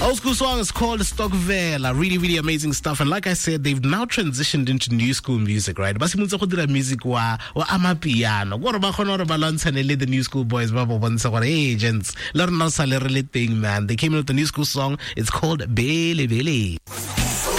Old school song is called Stockvela. Really, really amazing stuff. And like I said, they've now transitioned into new school music, right? Ba simotse go dira music wa amapiano. Gore ba khona gore ba lwantshane le the new school boys ba bo bontsha gore hey gents, le rena sa le re le teng man. They came out with a new school song. It's called Bele Bele.